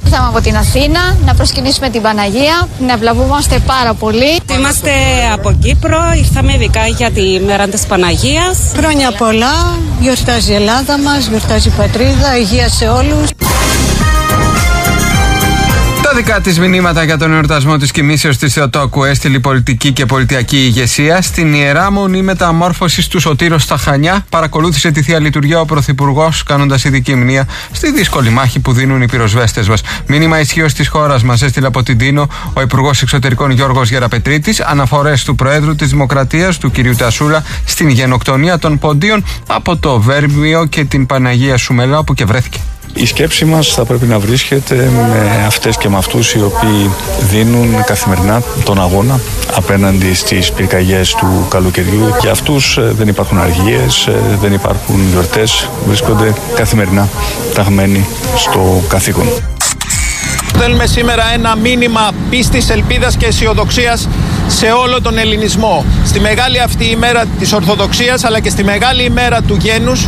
Ήρθαμε από την Αθήνα να προσκυνήσουμε την Παναγία, να ευλαβούμαστε πάρα πολύ. Είμαστε από Κύπρο, ήρθαμε ειδικά για τη μέρα της Παναγίας. Χρόνια πολλά, γιορτάζει η Ελλάδα μας, γιορτάζει η πατρίδα, υγεία σε όλους. Τα δικά της μηνύματα για τον εορτασμό της κοιμήσεως της Θεοτόκου έστειλε η πολιτική και πολιτιακή ηγεσία. Στην Ιερά Μονή Μεταμόρφωσης του Σωτήρος στα Χανιά παρακολούθησε τη Θεία Λειτουργία ο Πρωθυπουργός, κάνοντας ειδική μνήα στη δύσκολη μάχη που δίνουν οι πυροσβέστες μας. Μήνυμα ισχύως της χώρας μας έστειλε από την Τίνο ο Υπουργός Εξωτερικών Γιώργος Γεραπετρίτης. Αναφορές του Προέδρου της Δημοκρατίας, του κ. Τασούλα, στην γενοκτονία των Ποντίων από το Βέρμιο και την Παναγία Σουμελά, όπου και βρέθηκε. Η σκέψη μας θα πρέπει να βρίσκεται με αυτές και με αυτούς οι οποίοι δίνουν καθημερινά τον αγώνα απέναντι στις πυρκαγιές του καλοκαιριού. Για αυτούς δεν υπάρχουν αργίες, δεν υπάρχουν γιορτές, βρίσκονται καθημερινά ταγμένοι στο καθήκον. Θέλουμε σήμερα ένα μήνυμα πίστης, ελπίδας και αισιοδοξίας σε όλο τον ελληνισμό. Στη μεγάλη αυτή ημέρα της Ορθοδοξίας, αλλά και στη μεγάλη ημέρα του γένους.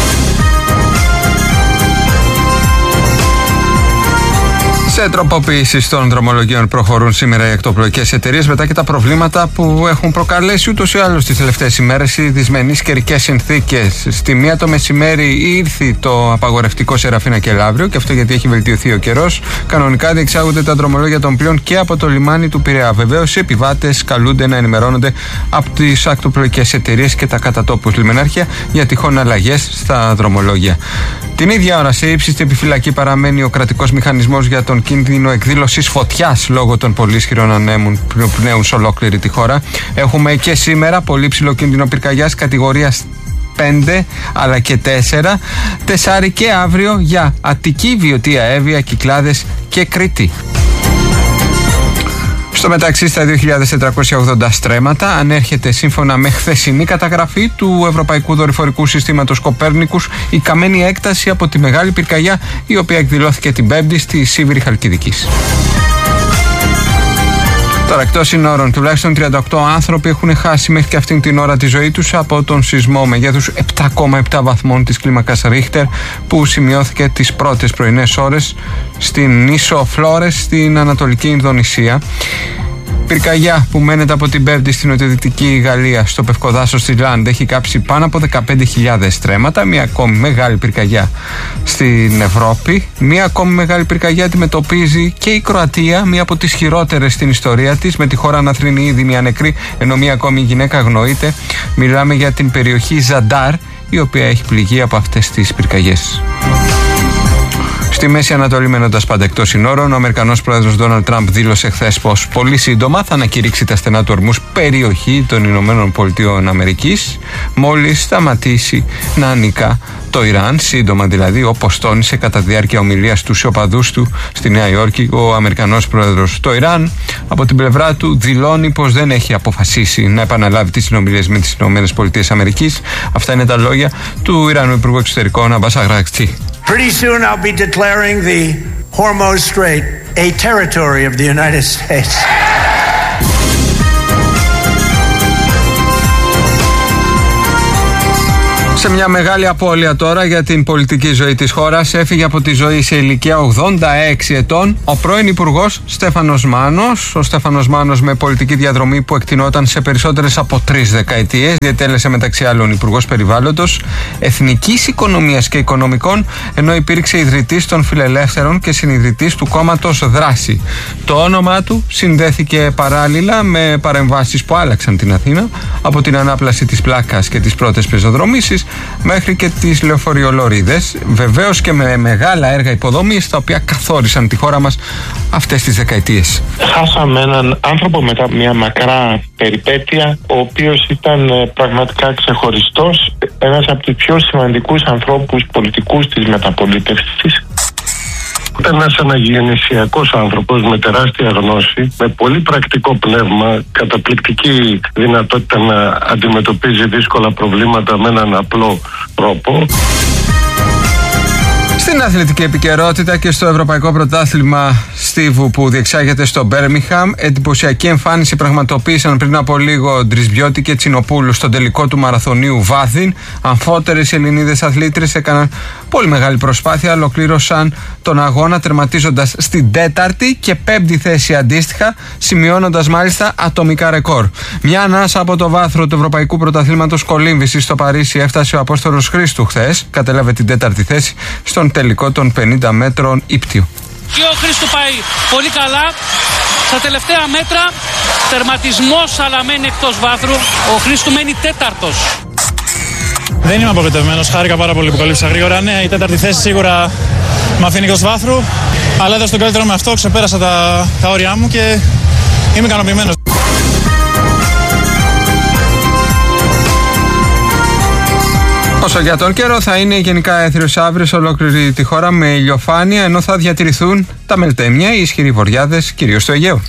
Σε τροποποίηση των δρομολογίων προχωρούν σήμερα οι ακτοπλοϊκές εταιρείες μετά και τα προβλήματα που έχουν προκαλέσει ούτως ή άλλως τις τελευταίες ημέρες οι δυσμενείς καιρικές συνθήκες. Στη μία το μεσημέρι ήρθε το απαγορευτικό σε Ραφίνα και Λαύριο, και αυτό γιατί έχει βελτιωθεί ο καιρός. Κανονικά διεξάγονται τα δρομολόγια των πλοίων και από το λιμάνι του Πειραιά. Βεβαίως, οι επιβάτες καλούνται να ενημερώνονται από τις ακτοπλοϊκές εταιρείες και τα κατατόπους λιμενάρχια για τυχόν αλλαγές στα δρομολόγια. Την ίδια ώρα, σε ύψιστη επιφυλακή παραμένει ο κρατικός μηχανισμός για τον κίνδυνο εκδήλωσης φωτιάς λόγω των πολύ ισχυρών ανέμων που πνέουν σε ολόκληρη τη χώρα. Έχουμε και σήμερα πολύ ψηλό κίνδυνο πυρκαγιάς κατηγορίας 5 αλλά και 4. 4 και αύριο για Αττική, Βιωτία, Εύβοια, Κυκλάδες και Κρήτη. Στο μεταξύ, στα 2.480 στρέμματα ανέρχεται, σύμφωνα με χθεσινή καταγραφή του Ευρωπαϊκού Δορυφορικού Συστήματος Κοπέρνικους, η καμένη έκταση από τη μεγάλη πυρκαγιά, η οποία εκδηλώθηκε την Πέμπτη στη Σίβηρη Χαλκιδικής. Τώρα, εκτός συνόρων, τουλάχιστον 38 άνθρωποι έχουν χάσει μέχρι και αυτήν την ώρα τη ζωή τους από τον σεισμό μεγέθους 7,7 βαθμών της κλίμακας Ρίχτερ που σημειώθηκε τις πρώτες πρωινές ώρες στην νήσο Φλόρες στην Ανατολική Ινδονησία. Πυρκαγιά που μένεται από την Πέμπτη στην νοτιοδυτική Γαλλία, στο Πευκοδάσος της Λάντ, έχει κάψει πάνω από 15.000 στρέμματα. Μια ακόμη μεγάλη πυρκαγιά στην Ευρώπη. Μια ακόμη μεγάλη πυρκαγιά αντιμετωπίζει και η Κροατία, μια από τις χειρότερες στην ιστορία της, με τη χώρα να θρηνεί ήδη μια νεκρή, ενώ μια ακόμη γυναίκα αγνοείται. Μιλάμε για την περιοχή Ζαντάρ, η οποία έχει πληγεί από αυτές τις πυρκαγιές. Στη Μέση Ανατολή, μένοντας πάντα εκτός συνόρων, ο Αμερικανός πρόεδρος Ντόναλντ Τραμπ δήλωσε χθες πως πολύ σύντομα θα ανακηρύξει τα στενά του ορμούς περιοχή των Ηνωμένων Πολιτειών Αμερικής, μόλις σταματήσει να ανικά το Ιράν. Σύντομα δηλαδή, όπως τόνισε κατά τη διάρκεια ομιλίας στους οπαδούς του στη Νέα Υόρκη ο Αμερικανός πρόεδρος. Το Ιράν, από την πλευρά του, δηλώνει πως δεν έχει αποφασίσει να επαναλάβει τις συνομιλίες με τις Ηνωμένες Πολιτείες Αμερικής. Αυτά είναι τα λόγια του Ιρανού Υπουργού Εξωτερικών Αμπάς Αργκακτζή. Pretty soon I'll be declaring the Hormuz Strait a territory of the United States. Σε μια μεγάλη απώλεια τώρα για την πολιτική ζωή της χώρας, έφυγε από τη ζωή σε ηλικία 86 ετών ο πρώην Υπουργός Στέφανος Μάνος. Ο Στέφανος Μάνος, με πολιτική διαδρομή που εκτεινόταν σε περισσότερες από 3 δεκαετίες, διετέλεσε μεταξύ άλλων Υπουργός Περιβάλλοντος, Εθνικής Οικονομίας και Οικονομικών, ενώ υπήρξε ιδρυτής των Φιλελεύθερων και συνιδρυτής του κόμματος Δράση. Το όνομά του συνδέθηκε παράλληλα με παρεμβάσεις που άλλαξαν την Αθήνα, από την ανάπλαση της πλάκας και τις πρώτες πεζοδρομήσεις μέχρι και τις λεωφοριολωρίδες, βεβαίως και με μεγάλα έργα υποδομής τα οποία καθόρισαν τη χώρα μας αυτές τις δεκαετίες. Χάσαμε έναν άνθρωπο μετά μια μακρά περιπέτεια, ο οποίος ήταν πραγματικά ξεχωριστός, ένας από τους πιο σημαντικούς ανθρώπους πολιτικούς της μεταπολίτευσης. Ήταν ένας αναγεννησιακός άνθρωπος με τεράστια γνώση, με πολύ πρακτικό πνεύμα, καταπληκτική δυνατότητα να αντιμετωπίζει δύσκολα προβλήματα με έναν απλό τρόπο. Στην αθλητική επικαιρότητα και στο Ευρωπαϊκό Πρωτάθλημα Στίβου που διεξάγεται στο Μπέρμιγχαμ, εντυπωσιακή εμφάνιση πραγματοποίησαν πριν από λίγο ο Ντρισμπιώτη και Τσινοπούλου στον τελικό του μαραθωνίου Βάθιν. Αμφότερες Ελληνίδες αθλήτρες έκαναν πολύ μεγάλη προσπάθεια ολοκλήρωσαν τον αγώνα, τερματίζοντας στην 4η και 5η θέση αντίστοιχα, σημειώνοντας μάλιστα ατομικά ρεκόρ. Μια ανάσα από το βάθρο του Ευρωπαϊκού Πρωταθλήματος Κολύμβησης στο Παρίσι έφτασε ο Απόστολος Χρήστου χθες. Κατέλαβε την 4η θέση στον τελικό των 50 μέτρων ύπτιου. Και ο Χρήστου πάει πολύ καλά. Στα τελευταία μέτρα τερματισμός, αλλά μένει εκτός βάθρου. Ο Χρήστου μένει 4ος. Δεν είμαι απογοητευμένος, χάρηκα πάρα πολύ που κολύψα γρήγορα. Ναι, η 4η θέση σίγουρα με αφήνει εκτός βάθρου, αλλά έδωσα τον καλύτερο με αυτό, ξεπέρασα τα όρια μου και είμαι ικανοποιημένος. Όσο για τον καιρό, θα είναι γενικά έθριος αύριο σε ολόκληρη τη χώρα με ηλιοφάνεια, ενώ θα διατηρηθούν τα μελτέμια, οι ισχυροί βοριάδες, κυρίως στο Αιγαίο.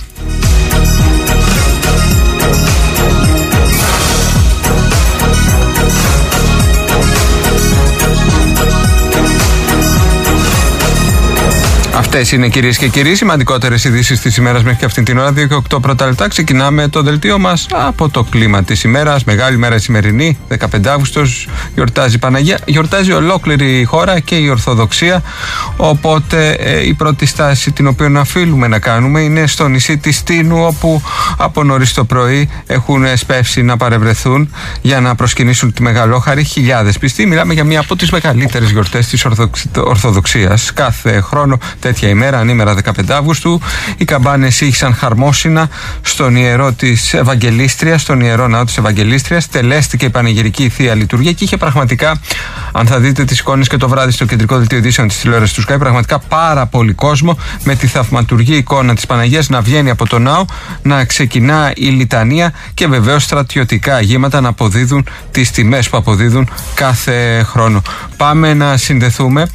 Αυτές είναι, κυρίες και κύριοι, σημαντικότερες ειδήσεις της ημέρας μέχρι και αυτήν την ώρα. 2 και 8 πρώτα λεπτά. Ξεκινάμε το δελτίο μας από το κλίμα της ημέρας. Μεγάλη μέρα σημερινή, 15 Αύγουστος, γιορτάζει η Παναγία. Γιορτάζει ολόκληρη η χώρα και η Ορθοδοξία. Οπότε η πρώτη στάση την οποία οφείλουμε να κάνουμε είναι στο νησί της Τίνου, όπου από νωρίς το πρωί έχουν σπεύσει να παρευρεθούν για να προσκυνήσουν τη Μεγαλόχαρη χιλιάδες πιστοί. Μιλάμε για μία από τις μεγαλύτερες γιορτές της Ορθοδοξίας. Κάθε χρόνο τέτοια ημέρα, ανήμερα 15 Αύγουστου, οι καμπάνες ήχησαν χαρμόσυνα στον ιερό της Ευαγγελίστριας, στον ιερό ναό της Ευαγγελίστριας. Τελέστηκε η πανηγυρική θεία λειτουργία και είχε πραγματικά, αν θα δείτε τις εικόνες και το βράδυ στο κεντρικό δελτίο ειδήσεων της τηλεόρασης του Sky, πραγματικά πάρα πολύ κόσμο με τη θαυματουργή εικόνα της Παναγίας να βγαίνει από το ναό, να ξεκινά η λιτανία και βεβαίως στρατιωτικά αγήματα να αποδίδουν τις τιμές που αποδίδουν κάθε χρόνο. Πάμε να συνδεθούμε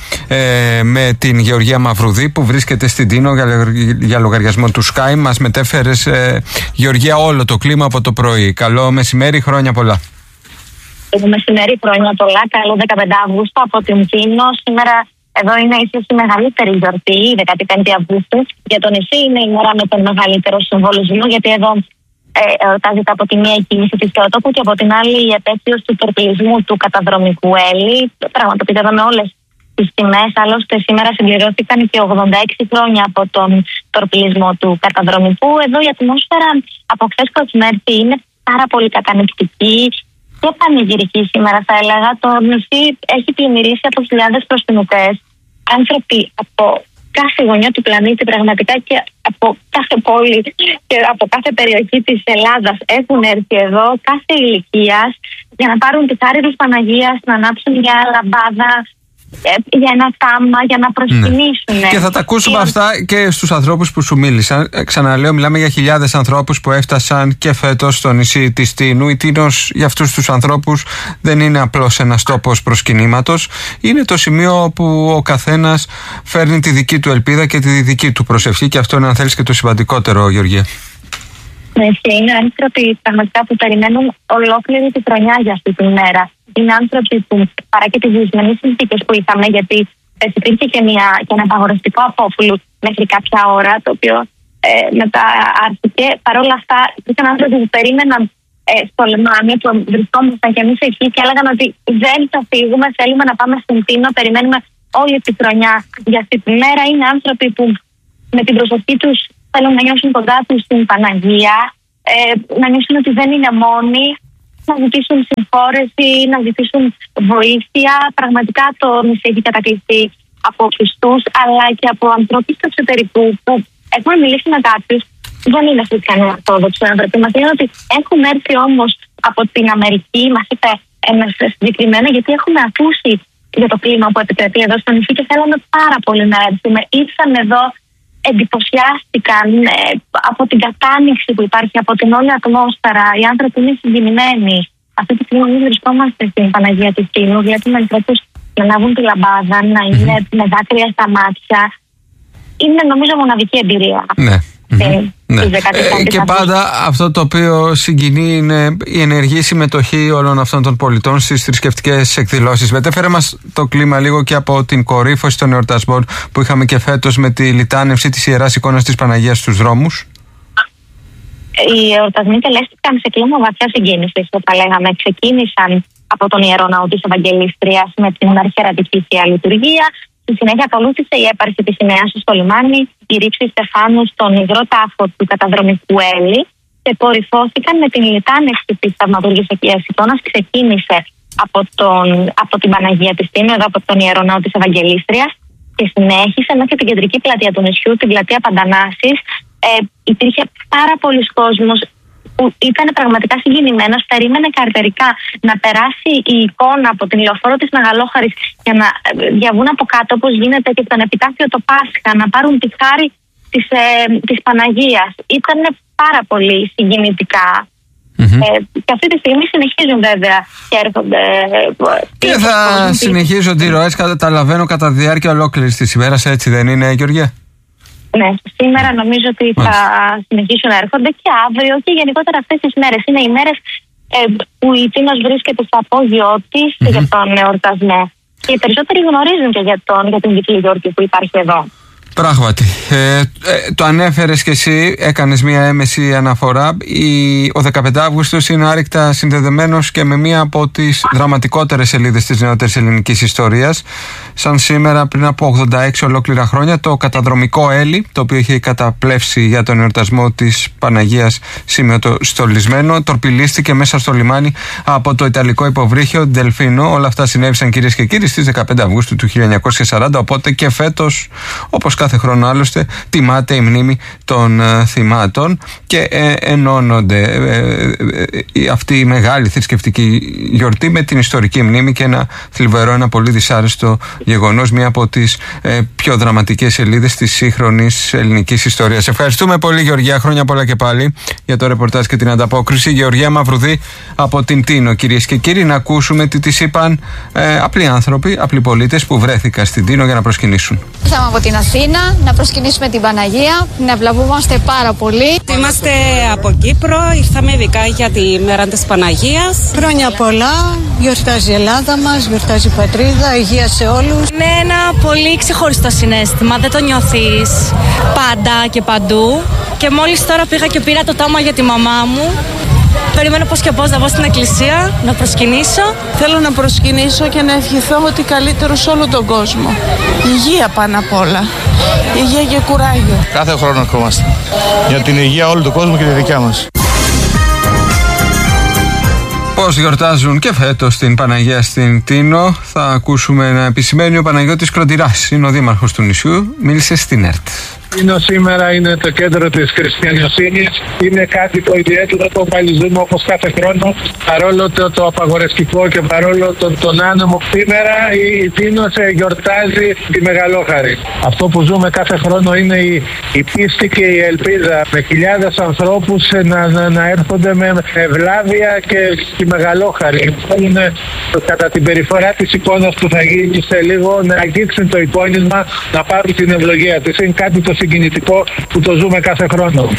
με την Γεωργία Μαυρουδή που βρίσκεται στην Τίνο για λογαριασμό του Sky. Μας μετέφερες, Γεωργία, όλο το κλίμα από το πρωί. Καλό μεσημέρι, χρόνια πολλά. Καλό μεσημέρι, χρόνια πολλά. Καλό 15 Αύγουστο από την Τίνο. Σήμερα εδώ είναι ίσως η μεγαλύτερη γιορτή, η 15η Αυγούστου. Για το νησί είναι η μέρα με τον μεγαλύτερο συμβολισμό, γιατί εδώ εορτάζεται από τη μία η κίνηση της Θεοτόκου και από την άλλη η επέτειος του τορπιλισμού του καταδρομικού Έλλη. Πραγματοποιείται εδώ με όλες τις τιμές. Άλλωστε, σήμερα συμπληρώθηκαν και 86 χρόνια από τον τορπιλισμό του καταδρομικού. Εδώ η ατμόσφαιρα από χθες μεσημέρι είναι πάρα πολύ κατανυκτική και πανηγυρική σήμερα, θα έλεγα. Το νησί έχει πλημμυρίσει από χιλιάδες προσκυνητές. Άνθρωποι από κάθε γωνιά του πλανήτη πραγματικά και από κάθε πόλη και από κάθε περιοχή της Ελλάδας έχουν έρθει εδώ, κάθε ηλικίας, για να πάρουν τη χάρη της Παναγίας, να ανάψουν μια λαμπάδα, για ένα τάμα, για να προσκυνήσουν. Ναι. Και θα τα ακούσουμε αυτά και στους ανθρώπους που σου μίλησαν. Ξαναλέω, μιλάμε για χιλιάδες ανθρώπους που έφτασαν και φέτος στο νησί της Τίνου. Η Τίνος για αυτούς τους ανθρώπους δεν είναι απλώς ένας τόπος προσκυνήματος. Είναι το σημείο που ο καθένας φέρνει τη δική του ελπίδα και τη δική του προσευχή, και αυτό είναι, αν θέλεις, και το σημαντικότερο, Γεωργία. Ναι, και είναι άνθρωποι πραγματικά που περιμένουν ολόκληρη τη χρονιά για αυτή τη μέρα. Είναι άνθρωποι που, παρά και τις δυσμενείς συνθήκες που είχαμε, γιατί υπήρχε και ένα απαγορευτικό απόφουλο μέχρι κάποια ώρα, το οποίο μετά άρχισε. Παρ' όλα αυτά, υπήρχαν άνθρωποι που περίμεναν στο λιμάνι, που βρισκόμασταν κι εμείς εκεί και έλεγαν ότι δεν θα φύγουμε, θέλουμε να πάμε στην Τίνο, περιμένουμε όλη τη χρονιά για αυτή τη μέρα. Είναι άνθρωποι που με την προσοχή τους θέλουν να νιώσουν κοντά τους στην Παναγία, να νιώσουν ότι δεν είναι μόνοι, να ζητήσουν συμφόρεση, να ζητήσουν βοήθεια. Πραγματικά το νησί έχει κατακληθεί από πιστούς, αλλά και από ανθρώπους του εξωτερικού που έχουμε μιλήσει με κάποιους, δεν είναι χριστιανοί ορθόδοξοι άνθρωποι. Μας λένε ότι έχουμε έρθει όμως από την Αμερική, μας είπε ένας συγκεκριμένα, γιατί έχουμε ακούσει για το κλίμα που επικρατεί εδώ στο νησί και θέλαμε πάρα πολύ να έρθουμε. Ήρθαν εδώ, εντυπωσιάστηκαν από την κατάνοιξη που υπάρχει, από την όλη ατμόσφαιρα. Οι άνθρωποι είναι συγκινημένοι. Αυτή τη στιγμή βρισκόμαστε στην Παναγία της Τίνου, βλέπουμε ανθρώπους να λάβουν τη λαμπάδα, να είναι με δάκρυα στα μάτια. Είναι, νομίζω, μοναδική εμπειρία. Ναι. Και πάντα αυτό το οποίο συγκινεί είναι η ενεργή συμμετοχή όλων αυτών των πολιτών στις θρησκευτικές εκδηλώσεις. Μετέφερε μας το κλίμα λίγο και από την κορύφωση των εορτασμών που είχαμε και φέτος με τη λιτάνευση της Ιεράς Εικόνας της Παναγίας στους δρόμους. Οι εορτασμοί τελέστηκαν σε κλίμα βαθιά συγκίνησης, θα λέγαμε. Ξεκίνησαν από τον Ιερό Ναό της Ευαγγελίστριας με την αρχιερατική Θεία Λειτουργία. Στη συνέχεια ακολούθησε η έπαρση της σημαίας στο λιμάνι, η ρήψη Στεφάνου στον υγρό τάφο του καταδρομικού Έλλη και κορυφώθηκαν με την λιτάνευση της θαυματουργής Αγίας Εικόνας. Ξεκίνησε από την Παναγία της Τίνου, εδώ από τον Ιερό Ναό της Ευαγγελίστριας, και συνέχισε μέχρι την κεντρική πλατεία του νησιού, την πλατεία Παντανάσης. Υπήρχε πάρα πολλοί κόσμος που ήταν πραγματικά συγκινημένος, περίμενε καρτερικά να περάσει η εικόνα από την λεωφόρο της Μεγαλόχαρης για να διαβούν από κάτω, όπως γίνεται και στον επιτάφιο το Πάσχα, να πάρουν τη χάρη της Παναγίας. Ήταν πάρα πολύ συγκινητικά. Και αυτή τη στιγμή συνεχίζουν βέβαια και έρχονται. Και θα συνεχίζονται οι ροές, καταλαβαίνω, κατά τη διάρκεια ολόκληρης της ημέρας, έτσι δεν είναι, Γεωργία? Ναι, σήμερα νομίζω ότι θα συνεχίσουν να έρχονται και αύριο και γενικότερα αυτές τις μέρες. Είναι οι μέρες που η Τίνος βρίσκεται στο απόγειό της για τον εορτασμό. Και οι περισσότεροι γνωρίζουν και για την Διπλή Γιορτή που υπάρχει εδώ. Πράγματι. Το ανέφερες και εσύ, έκανες μια έμεση αναφορά. Ο 15 Αύγουστος είναι άρρηκτα συνδεδεμένος και με μία από τις δραματικότερες σελίδες της νεότερης ελληνικής ιστορίας. Σαν σήμερα, πριν από 86 ολόκληρα χρόνια, το καταδρομικό Έλλη, το οποίο είχε καταπλέψει για τον εορτασμό της Παναγίας Σήμιο το στολισμένο, τορπιλίστηκε μέσα στο λιμάνι από το ιταλικό υποβρύχιο Ντελφίνο. Όλα αυτά συνέβησαν, κυρίες και κύριοι, στις 15 Αυγούστου του 1940. Οπότε και φέτος, όπως κάθε χρόνο άλλωστε, τιμάται η μνήμη των θυμάτων και ενώνονται αυτή η μεγάλη θρησκευτική γιορτή με την ιστορική μνήμη και ένα θλιβερό, ένα πολύ δυσάρεστο γεγονός, μία από τις πιο δραματικές σελίδες της σύγχρονης ελληνικής ιστορίας. Ευχαριστούμε πολύ, Γεωργία, χρόνια πολλά και πάλι για το ρεπορτάζ και την ανταπόκριση. Γεωργία Μαυρουδή από την Τίνο. Κυρίες και κύριοι, να ακούσουμε τι τις είπαν απλοί άνθρωποι, απλοί πολίτες που βρέθηκαν στην Τίνο για να προσκυνήσουν. Ήρθαμε από την Αθήνα να προσκυνήσουμε την Παναγία, να ευλαβούμαστε πάρα πολύ. Είμαστε από Κύπρο, ήρθαμε ειδικά για τη μέρα της Παναγίας. Χρόνια πολλά, γιορτάζει η Ελλάδα μας, γιορτάζει η πατρίδα, υγεία σε όλους. Είναι ένα πολύ ξεχωριστό συναίσθημα, δεν το νιώθεις πάντα και παντού. Και μόλις τώρα πήγα και πήρα το τάμα για τη μαμά μου. Περιμένω πώς και πώς να πάω στην εκκλησία, να προσκυνήσω. Θέλω να προσκυνήσω και να ευχηθώ ότι καλύτερο σε όλο τον κόσμο. Υγεία πάνω απ' όλα. Υγεία και κουράγιο. Κάθε χρόνο ερχόμαστε. Για την υγεία όλου του κόσμου και τη δικιά μας. Πώς γιορτάζουν και φέτος την Παναγία στην Τίνο, θα ακούσουμε να επισημαίνει ο Παναγιώτης Κροντηράς, είναι ο δήμαρχος του νησιού, μίλησε στην ΕΡΤ. Τίνο σήμερα είναι το κέντρο της χριστιανοσύνης. Είναι κάτι το ιδιαίτερο το παλιζούμε όπως κάθε χρόνο. Παρόλο το απαγορευτικό και παρόλο τον άνεμο, σήμερα η Τίνος γιορτάζει τη Μεγαλόχαρη. Αυτό που ζούμε κάθε χρόνο είναι η πίστη και η ελπίδα. Με χιλιάδες ανθρώπους να έρχονται με ευλάβεια και τη Μεγαλόχαρη. Θέλουν κατά την περιφορά της εικόνας που θα γίνει σε λίγο να αγγίξουν το εικόνισμα, να πάρουν την ευλογία της. Είναι κάτι το συγκινητικό που το ζούμε κάθε χρόνο.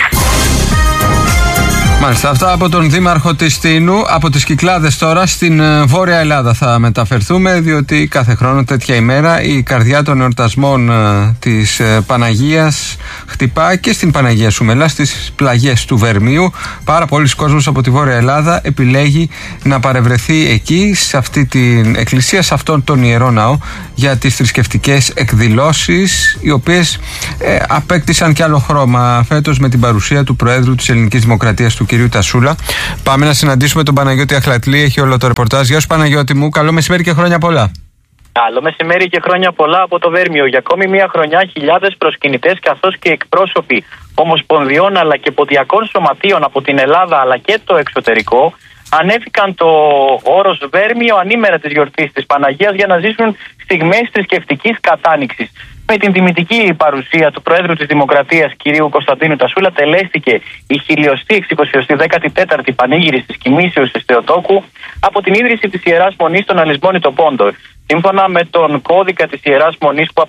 Μάλιστα, αυτά από τον Δήμαρχο της Τίνου. Από τις Κυκλάδες τώρα στην Βόρεια Ελλάδα θα μεταφερθούμε, διότι κάθε χρόνο τέτοια ημέρα η καρδιά των εορτασμών της Παναγίας χτυπά και στην Παναγία Σουμελά, στις πλαγιές του Βερμίου. Πάρα πολλοί κόσμος από τη Βόρεια Ελλάδα επιλέγει να παρευρεθεί εκεί, σε αυτή την εκκλησία, σε αυτόν τον Ιερό Ναό, για τις θρησκευτικές εκδηλώσεις, οι οποίες απέκτησαν και άλλο χρώμα φέτος με την παρουσία του Προέδρου της Ελληνικής Δημοκρατίας, του κυρίου Τασούλα. Πάμε να συναντήσουμε τον Παναγιώτη Αχλατλή, έχει όλο το ρεπορτάζ. Γεια σου, Παναγιώτη μου, καλό μεσημέρι και χρόνια πολλά. Καλό μεσημέρι και χρόνια πολλά από το Βέρμιο. Για ακόμη μια χρονιά, χιλιάδες προσκυνητές καθώς και εκπρόσωποι ομοσπονδιών αλλά και ποντιακών σωματείων από την Ελλάδα αλλά και το εξωτερικό ανέφηκαν το όρος Βέρμιο ανήμερα της γιορτής της Παναγίας για να ζήσουν στιγμές θρησκευτικής κατάνοιξης. Με την τιμητική παρουσία του Προέδρου της Δημοκρατίας κ. Κωνσταντίνου Τασούλα τελέστηκε η 1064η Πανήγυρης της Κοιμήσεως της Θεοτόκου από την ίδρυση της Ιεράς Μονής στον Αλυσμόνητο Πόντο. Σύμφωνα με τον κώδικα της Ιεράς Μονής που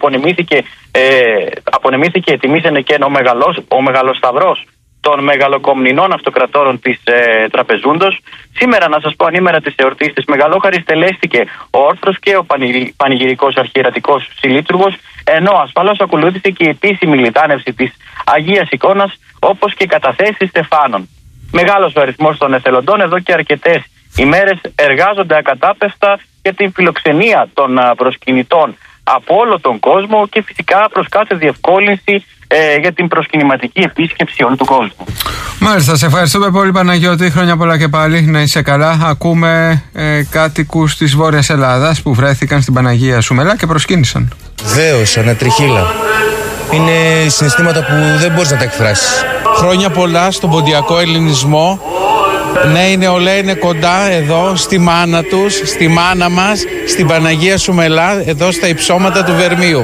απονεμήθηκε, τιμήσανε και ο Μεγαλοσταυρός των μεγαλοκομνηνών αυτοκρατόρων της Τραπεζούντος. Σήμερα, να σας πω, ανήμερα της εορτής της Μεγαλόχαρης τελέστηκε ο όρθρος και ο πανηγυρικός αρχιερατικός συλλήτουργος, ενώ ασφαλώς ακολούθησε και η επίσημη λιτάνευση της Αγίας Εικόνας, όπως και καταθέσεις στεφάνων. Μεγάλος ο αριθμός των εθελοντών εδώ και αρκετές ημέρες εργάζονται ακατάπαυστα για την φιλοξενία των προσκυνητών από όλο τον κόσμο και φυσικά προς κάθε διευκόλυνση για την προσκυνηματική επίσκεψη όλου του κόσμου. Μάλιστα, σε ευχαριστούμε πολύ Παναγιώτη, χρόνια πολλά και πάλι, να είσαι καλά. Ακούμε κάτοικους της Βόρειας Ελλάδας που βρέθηκαν στην Παναγία Σουμελά και προσκύνησαν. Δέος, ανατριχύλα. Είναι συναισθήματα που δεν μπορείς να τα εκφράσεις. Χρόνια πολλά στον ποντιακό ελληνισμό. Ναι, η νεολαία είναι κοντά εδώ στη μάνα τους, στη μάνα μας, στην Παναγία Σουμελά, εδώ στα υψώματα του Βερμίου.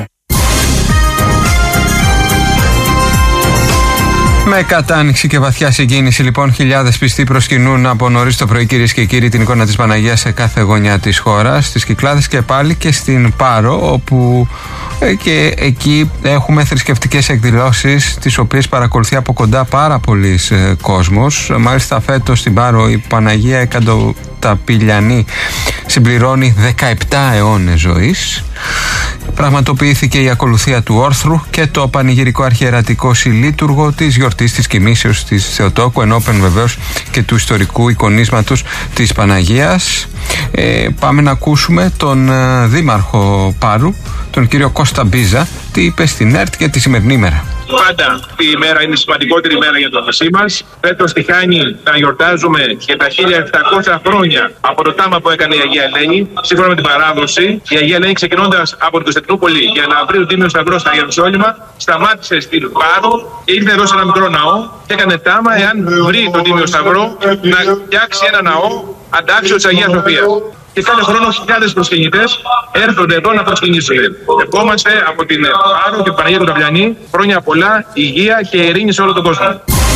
Με κατάνοιξη και βαθιά συγκίνηση, λοιπόν, χιλιάδες πιστοί προσκυνούν από νωρίς το πρωί, κυρίες και κύριοι, την εικόνα της Παναγίας σε κάθε γωνιά της χώρας, στις Κυκλάδες και πάλι και στην Πάρο, όπου και εκεί έχουμε θρησκευτικές εκδηλώσεις, τις οποίες παρακολουθεί από κοντά πάρα πολλής κόσμος. Μάλιστα, φέτος στην Πάρο η Παναγία Εκατοταπηλιανή συμπληρώνει 17 αιώνες ζωής. Πραγματοποιήθηκε η ακολουθία του όρθρου και το πανηγυρικό αρχιερατικό συλλήτουργο της γιορτής της Κοιμήσεως της Θεοτόκου, ενώπεν βεβαίως και του ιστορικού εικονίσματος της Παναγίας. Πάμε να ακούσουμε τον δήμαρχο Πάρου, τον κύριο Κώστα Μπίζα, τι είπε στην ΕΡΤ για τη σημερινή ημέρα. Πάντα αυτή η μέρα είναι η σημαντικότερη μέρα για το νησί μας. Φέτος στη Χάνη θα γιορτάζουμε και τα 1700 χρόνια από το τάμα που έκανε η Αγία Ελένη. Σύμφωνα με την παράδοση, η Αγία Ελένη, ξεκινώντας από την Κωνσταντινούπολη για να βρει τον Τίμιο Σταυρό στα Ιεροσόλυμα, σταμάτησε στην Πάρο και ήρθε εδώ σε ένα μικρό ναό και έκανε τάμα, εάν βρει τον Τίμιο Σταυρό, να φτιάξει ένα ναό αντάξιο της Αγίας Σοφίας. Και κάθε χρόνο χιλιάδες προσκυνητές έρχονται εδώ να προσκυνήσουν. Ευχόμαστε από την Πάρο και την Παναγία του Ταπηλιανή χρόνια πολλά, υγεία και ειρήνη σε όλο τον κόσμο.